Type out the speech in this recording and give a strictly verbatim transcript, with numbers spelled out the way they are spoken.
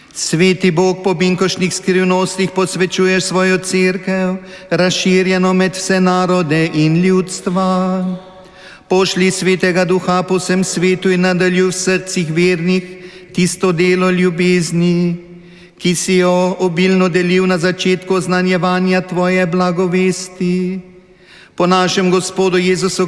Sveti Bog, po binkošnih skrivnostih posvečuješ svojo cerkev, razširjeno med vse narode in ljudstva. Pošli Svetega Duha po vsem svetu in nadaljuj v srcih vernih tisto delo ljubezni, ki si jo obilno delil na začetku oznanjevanja tvoje blagovesti. Po našem Gospodu Jezusu